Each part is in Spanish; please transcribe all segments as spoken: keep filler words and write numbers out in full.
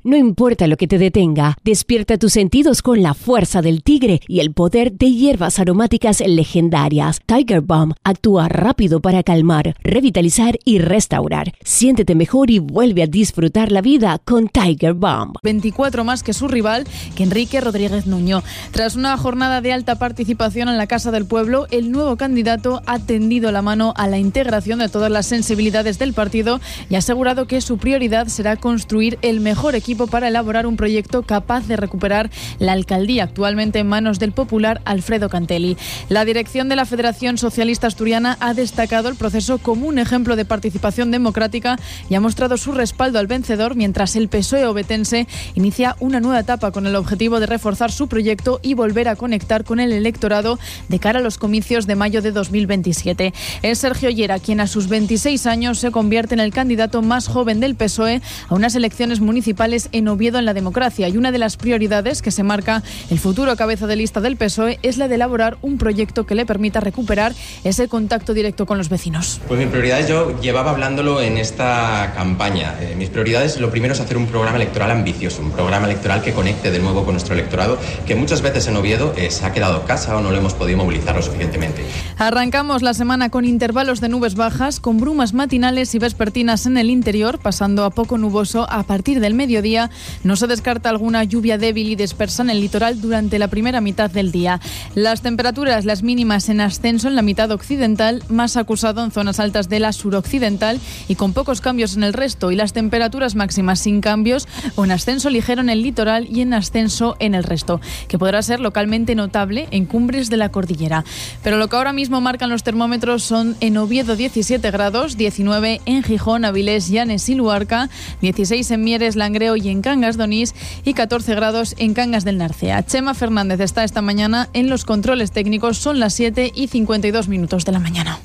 No importa lo que te detenga, despierta tus sentidos con la fuerza del tigre y el poder de hierbas aromáticas legendarias. Tiger Balm actúa rápido para calmar, revitalizar y restaurar. Siéntete mejor y vuelve a disfrutar la vida con Tiger Balm. veinticuatro más que su rival, que Enrique Rodríguez Nuño. Tras una jornada de alta participación en la Casa del Pueblo, el nuevo candidato ha tendido la mano a la integración de todas las sensibilidades del partido y ha asegurado que su prioridad será construir el mejor equipo para elaborar un proyecto capaz de recuperar la alcaldía actualmente en manos del popular Alfredo Cantelli. La dirección de la Federación Socialista Asturiana ha destacado el proceso como un ejemplo de participación democrática y ha mostrado su respaldo al vencedor, mientras el P S O E obetense inicia una nueva etapa con el objetivo de reforzar su proyecto y volver a conectar con el electorado de cara a los comicios de mayo de dos mil veintisiete. Es Sergio Llera quien a sus veintiséis años se convierte en el candidato más joven del P S O E a unas elecciones municipales en Oviedo en la democracia, y una de las prioridades que se marca el futuro cabeza de lista del P S O E es la de elaborar un proyecto que le permita recuperar ese contacto directo con los vecinos. Pues mis prioridades, yo llevaba hablándolo en esta campaña. Eh, mis prioridades, lo primero es hacer un programa electoral ambicioso, un programa electoral que conecte de nuevo con nuestro electorado, que muchas veces en Oviedo eh, se ha quedado en casa o no lo hemos podido movilizar lo suficientemente. Arrancamos la semana con intervalos de nubes bajas, con brumas matinales y vespertinas en el interior, pasando a poco nuboso a partir del mediodía. No se descarta alguna lluvia débil y dispersa en el litoral durante la primera mitad del día. Las temperaturas, las mínimas en ascenso en la mitad occidental, más acusado en zonas altas de la suroccidental y con pocos cambios en el resto, y las temperaturas máximas sin cambios o en ascenso ligero en el litoral y en ascenso en el resto, que podrá ser localmente notable en cumbres de la cordillera. Pero lo que ahora mismo marcan los termómetros son en Oviedo diecisiete grados, diecinueve en Gijón, Avilés, Llanes y Luarca, dieciséis en Mieres, Langreo y en Cangas de Onís y catorce grados en Cangas del Narcea. Chema Fernández está esta mañana en los controles técnicos. Son las siete y cincuenta y dos minutos de la mañana.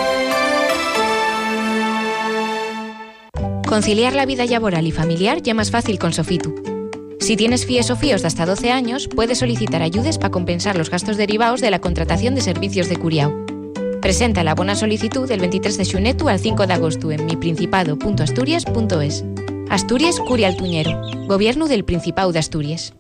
Conciliar la vida laboral y familiar ya más fácil con Sofitu. Si tienes F I E S o F I O S de hasta doce años, puedes solicitar ayudes para compensar los gastos derivados de la contratación de servicios de curiao. Presenta la bona solicitud del veintitrés de xunetu al cinco de agosto en miprincipado punto asturias punto es. Asturias Curia Altuñero, Gobierno del Principado de Asturias.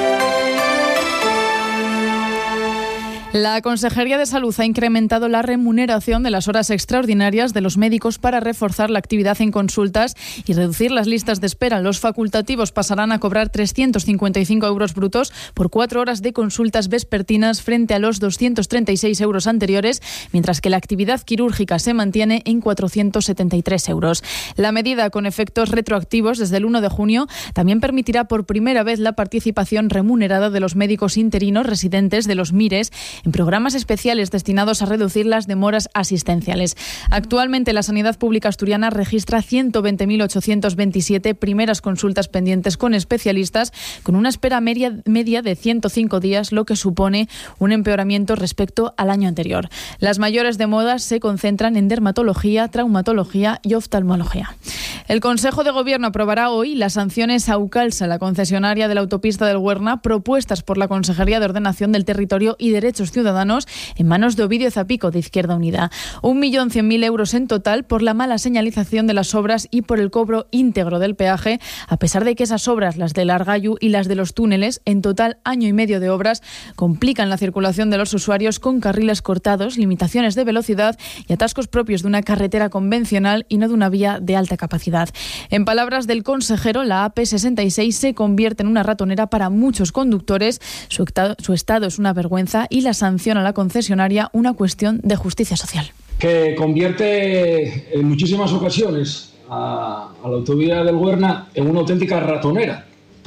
La Consejería de Salud ha incrementado la remuneración de las horas extraordinarias de los médicos para reforzar la actividad en consultas y reducir las listas de espera. Los facultativos pasarán a cobrar trescientos cincuenta y cinco euros brutos por cuatro horas de consultas vespertinas frente a los doscientos treinta y seis euros anteriores, mientras que la actividad quirúrgica se mantiene en cuatrocientos setenta y tres euros. La medida, con efectos retroactivos desde el uno de junio, también permitirá por primera vez la participación remunerada de los médicos interinos residentes de los MIRES en programas especiales destinados a reducir las demoras asistenciales. Actualmente la sanidad pública asturiana registra ciento veinte mil ochocientos veintisiete primeras consultas pendientes con especialistas, con una espera media, media de ciento cinco días, lo que supone un empeoramiento respecto al año anterior. Las mayores demoras se concentran en dermatología, traumatología y oftalmología. El Consejo de Gobierno aprobará hoy las sanciones a Aucalsa, la concesionaria de la autopista del Huerna, propuestas por la Consejería de Ordenación del Territorio y Derechos Ciudadanos en manos de Ovidio Zapico, de Izquierda Unida. Un millón cien mil euros en total por la mala señalización de las obras y por el cobro íntegro del peaje, a pesar de que esas obras, las del Argayu y las de los túneles, en total año y medio de obras, complican la circulación de los usuarios con carriles cortados, limitaciones de velocidad y atascos propios de una carretera convencional y no de una vía de alta capacidad. En palabras del consejero, la A P sesenta y seis se convierte en una ratonera para muchos conductores, su estado, su estado es una vergüenza y la sanción a la concesionaria una cuestión de justicia social. Que convierte en muchísimas ocasiones a, a la autovía del Huerna en una auténtica ratonera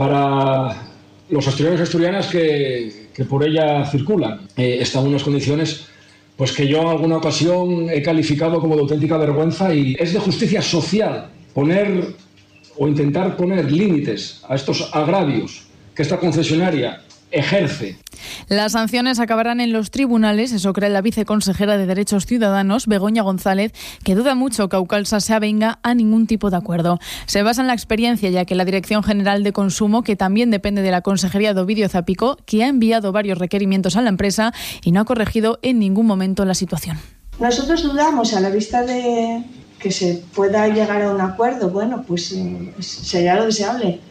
para los asturianos y asturianas que, que por ella circulan. Eh, está en unas condiciones pues que yo en alguna ocasión he calificado como de auténtica vergüenza, y es de justicia social poner o intentar poner límites a estos agravios que esta concesionaria ejerce. Las sanciones acabarán en los tribunales, eso cree la viceconsejera de Derechos Ciudadanos, Begoña González, que duda mucho que Aucalsa se avenga a ningún tipo de acuerdo. Se basa en la experiencia, ya que la Dirección General de Consumo, que también depende de la Consejería de Ovidio Zapico, que ha enviado varios requerimientos a la empresa y no ha corregido en ningún momento la situación. Nosotros dudamos, a la vista de que se pueda llegar a un acuerdo, bueno, pues sería lo deseable.